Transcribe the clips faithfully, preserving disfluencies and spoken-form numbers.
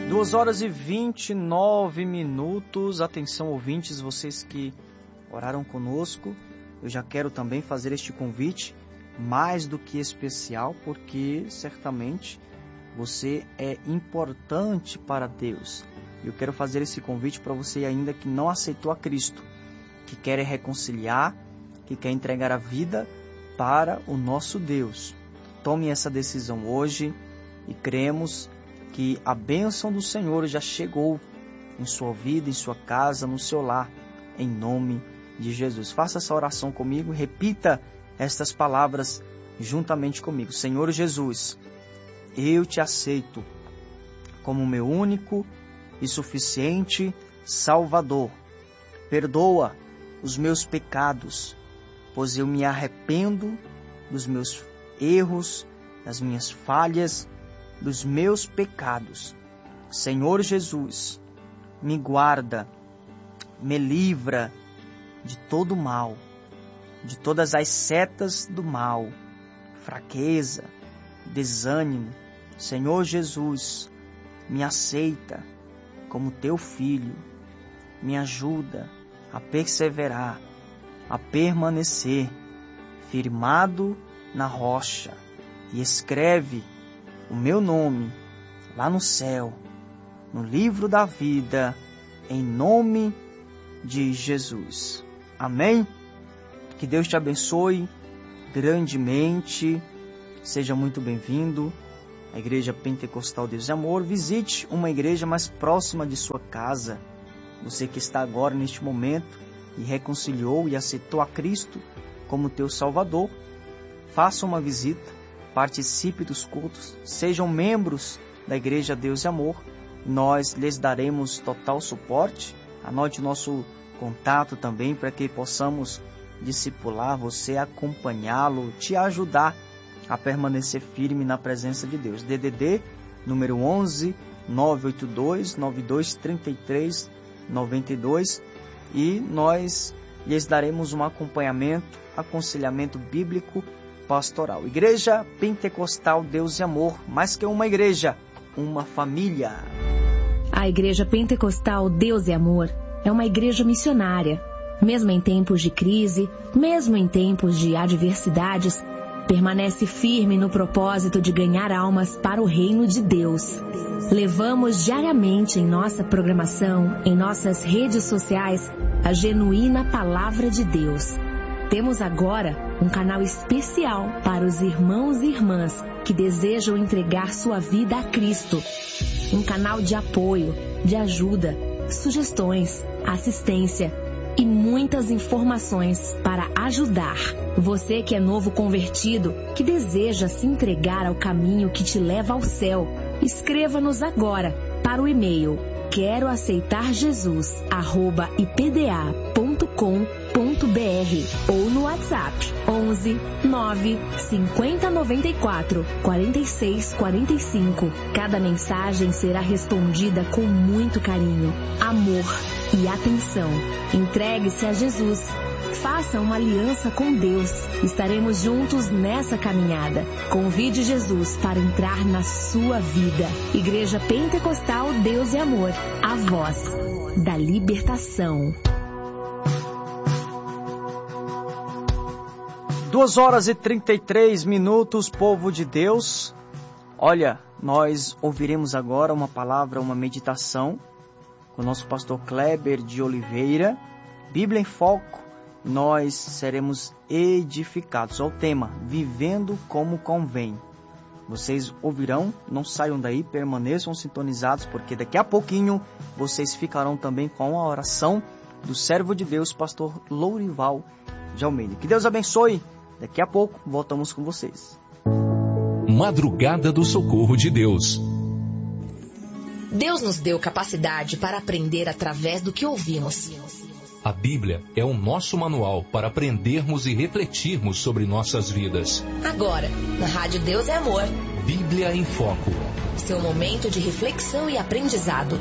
duas horas e vinte e nove minutos. Atenção, ouvintes, vocês que oraram conosco. Eu já quero também fazer este convite mais do que especial, porque certamente você é importante para Deus. Eu quero fazer esse convite para você ainda que não aceitou a Cristo, que quer reconciliar, que quer entregar a vida para o nosso Deus. Tome essa decisão hoje e cremos que a bênção do Senhor já chegou em sua vida, em sua casa, no seu lar, em nome de Jesus. Faça essa oração comigo, repita estas palavras juntamente comigo. Senhor Jesus, eu te aceito como meu único e suficiente Salvador. Perdoa os meus pecados, pois eu me arrependo dos meus erros, das minhas falhas, dos meus pecados. Senhor Jesus, me guarda, me livra de todo mal, de todas as setas do mal, fraqueza, desânimo. Senhor Jesus, me aceita como teu filho, me ajuda a perseverar, a permanecer firmado na rocha e escreve o meu nome lá no céu, no livro da vida, em nome de Jesus. Amém? Que Deus te abençoe grandemente. Seja muito bem-vindo à Igreja Pentecostal Deus e Amor. Visite uma igreja mais próxima de sua casa. Você que está agora neste momento e reconciliou e aceitou a Cristo como teu Salvador, faça uma visita, participe dos cultos, sejam membros da Igreja Deus e Amor. Nós lhes daremos total suporte. Anote o nosso contato também para que possamos discipular você, acompanhá-lo, te ajudar a permanecer firme na presença de Deus. D D D número onze, nove oito dois, nove dois três três, nove dois, e nós lhes daremos um acompanhamento, aconselhamento bíblico pastoral. Igreja Pentecostal Deus e Amor, mais que uma igreja, uma família. A Igreja Pentecostal Deus e Amor é uma igreja missionária. Mesmo em tempos de crise, mesmo em tempos de adversidades, permanece firme no propósito de ganhar almas para o reino de Deus. Levamos diariamente em nossa programação, em nossas redes sociais, a genuína palavra de Deus. Temos agora um canal especial para os irmãos e irmãs que desejam entregar sua vida a Cristo. Um canal de apoio, de ajuda, sugestões, assistência e muitas informações para ajudar. Você que é novo convertido, que deseja se entregar ao caminho que te leva ao céu, escreva-nos agora para o e-mail quero aceitar Jesus arroba i p d a ponto com ponto b r ou no WhatsApp onze, nove, cinquenta, noventa e quatro, quarenta e seis, quarenta e cinco. Cada mensagem será respondida com muito carinho, amor e atenção. Entregue-se a Jesus. Faça uma aliança com Deus. Estaremos juntos nessa caminhada. Convide Jesus para entrar na sua vida. Igreja Pentecostal Deus e Amor. A voz da libertação. duas horas e trinta e três minutos, povo de Deus. Olha, nós ouviremos agora uma palavra, uma meditação com o nosso pastor Kleber de Oliveira. Bíblia em Foco. Nós seremos edificados. Ao tema, vivendo como convém. Vocês ouvirão, não saiam daí, permaneçam sintonizados, porque daqui a pouquinho vocês ficarão também com a oração do servo de Deus, pastor Lourival de Almeida. Que Deus abençoe. Daqui a pouco voltamos com vocês. Madrugada do Socorro de Deus. Deus nos deu capacidade para aprender através do que ouvimos. A Bíblia é o nosso manual para aprendermos e refletirmos sobre nossas vidas. Agora, na Rádio Deus é Amor. Bíblia em Foco. Seu momento de reflexão e aprendizado.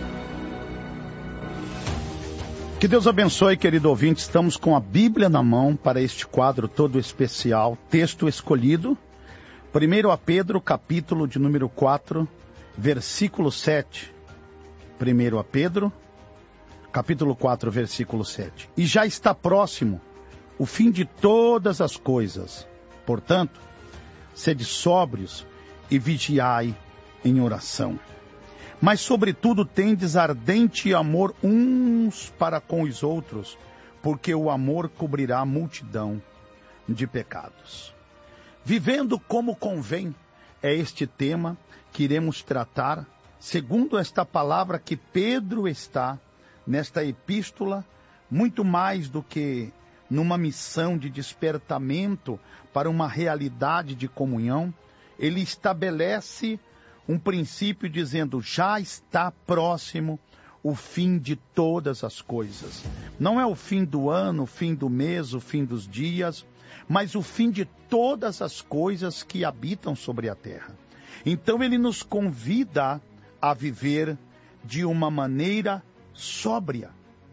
Que Deus abençoe, querido ouvinte. Estamos com a Bíblia na mão para este quadro todo especial. Texto escolhido. primeiro a Pedro, capítulo de número quatro, versículo sete. primeiro a Pedro, capítulo quatro, versículo sete. E já está próximo o fim de todas as coisas. Portanto, sede sóbrios e vigiai em oração. Mas, sobretudo, tendes ardente amor uns para com os outros, porque o amor cobrirá a multidão de pecados. Vivendo como convém, é este tema que iremos tratar, segundo esta palavra que Pedro está, nesta epístola, muito mais do que numa missão de despertamento para uma realidade de comunhão, ele estabelece um princípio dizendo, já está próximo o fim de todas as coisas. Não é o fim do ano, o fim do mês, o fim dos dias, mas o fim de todas as coisas que habitam sobre a terra. Então ele nos convida a viver de uma maneira sóbria.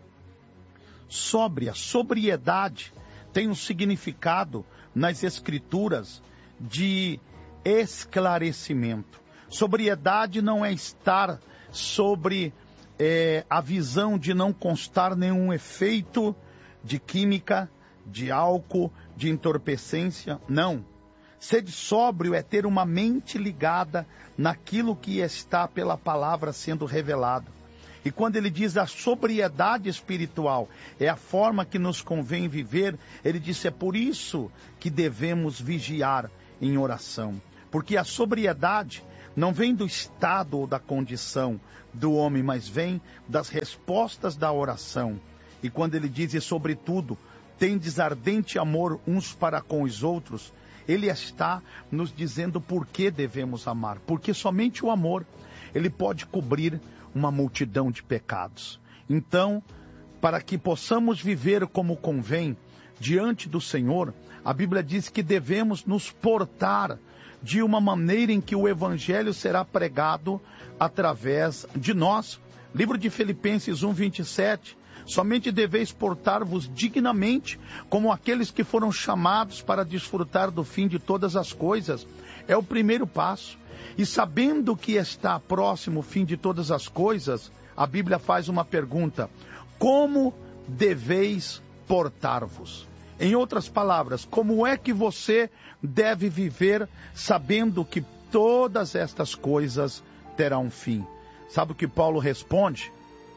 Sóbria, sobriedade tem um significado nas Escrituras de esclarecimento. Sobriedade não é estar sobre é, a visão de não constar nenhum efeito de química, de álcool, de entorpecência. Não. Ser sóbrio é ter uma mente ligada naquilo que está pela palavra sendo revelado. E quando ele diz a sobriedade espiritual é a forma que nos convém viver, ele diz é por isso que devemos vigiar em oração. Porque a sobriedade não vem do estado ou da condição do homem, mas vem das respostas da oração. E quando ele diz, e sobretudo, tendes ardente amor uns para com os outros, ele está nos dizendo por que devemos amar. Porque somente o amor, ele pode cobrir uma multidão de pecados. Então, para que possamos viver como convém diante do Senhor, a Bíblia diz que devemos nos portar de uma maneira em que o Evangelho será pregado através de nós. Livro de Filipenses um, vinte e sete. Somente deveis portar-vos dignamente, como aqueles que foram chamados para desfrutar do fim de todas as coisas. É o primeiro passo. E sabendo que está próximo o fim de todas as coisas, a Bíblia faz uma pergunta: como deveis portar-vos? Em outras palavras, como é que você deve viver sabendo que todas estas coisas terão fim? Sabe o que Paulo responde?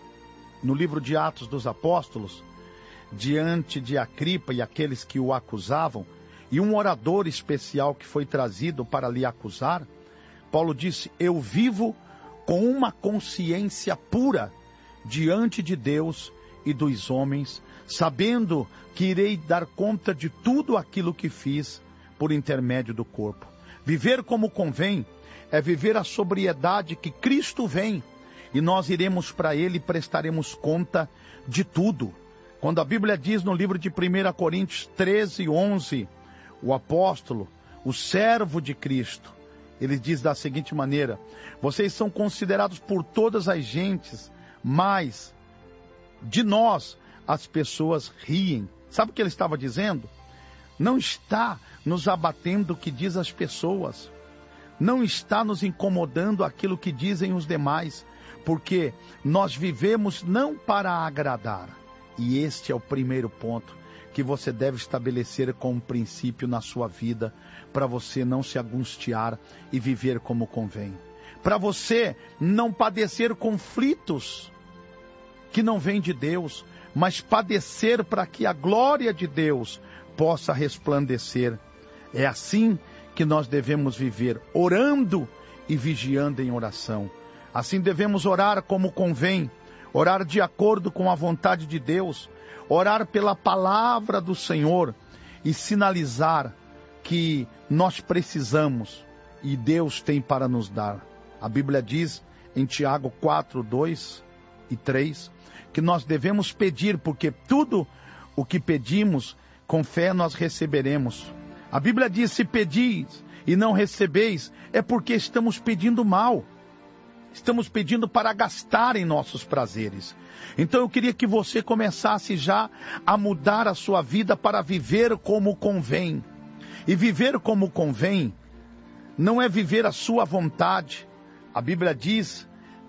No livro de Atos dos Apóstolos, diante de Agripa e aqueles que o acusavam, e um orador especial que foi trazido para lhe acusar, Paulo disse, eu vivo com uma consciência pura diante de Deus e dos homens, sabendo que irei dar conta de tudo aquilo que fiz por intermédio do corpo. Viver como convém é viver a sobriedade que Cristo vem, e nós iremos para Ele e prestaremos conta de tudo. Quando a Bíblia diz no livro de primeira Coríntios treze, onze, o apóstolo, o servo de Cristo, ele diz da seguinte maneira, vocês são considerados por todas as gentes, mas de nós as pessoas riem. Sabe o que ele estava dizendo? Não está nos abatendo o que diz as pessoas, não está nos incomodando aquilo que dizem os demais, porque nós vivemos não para agradar. E este é o primeiro ponto que você deve estabelecer como princípio na sua vida, para você não se angustiar e viver como convém. Para você não padecer conflitos que não vêm de Deus, mas padecer para que a glória de Deus possa resplandecer. É assim que nós devemos viver, orando e vigiando em oração. Assim devemos orar como convém, orar de acordo com a vontade de Deus, orar pela palavra do Senhor e sinalizar que nós precisamos e Deus tem para nos dar. A Bíblia diz em Tiago quatro, dois e três, que nós devemos pedir, porque tudo o que pedimos, com fé nós receberemos. A Bíblia diz, se pedis e não recebeis, é porque estamos pedindo mal. Estamos pedindo para gastar em nossos prazeres. Então eu queria que você começasse já a mudar a sua vida para viver como convém. E viver como convém não é viver a sua vontade. A Bíblia diz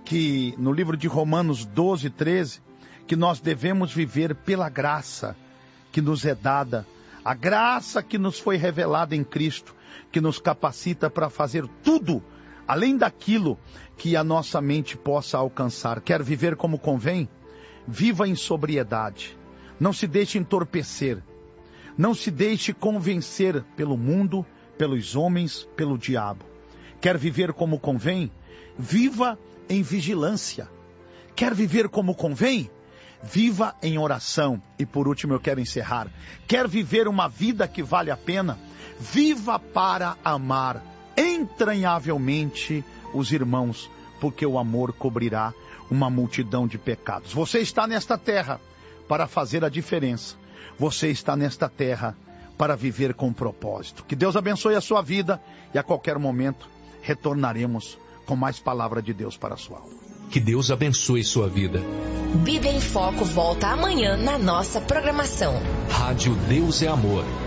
que no livro de Romanos doze, treze, que nós devemos viver pela graça que nos é dada, a graça que nos foi revelada em Cristo, que nos capacita para fazer tudo, além daquilo que a nossa mente possa alcançar. Quer viver como convém? Viva em sobriedade. Não se deixe entorpecer. Não se deixe convencer pelo mundo, pelos homens, pelo diabo. Quer viver como convém? Viva em vigilância. Quer viver como convém? Viva em oração. E por último eu quero encerrar. Quer viver uma vida que vale a pena? Viva para amar entranhavelmente os irmãos, porque o amor cobrirá uma multidão de pecados. Você está nesta terra para fazer a diferença. Você está nesta terra para viver com propósito. Que Deus abençoe a sua vida e a qualquer momento retornaremos com mais palavra de Deus para a sua alma. Que Deus abençoe sua vida. Bíblia em Foco volta amanhã na nossa programação. Rádio Deus é Amor.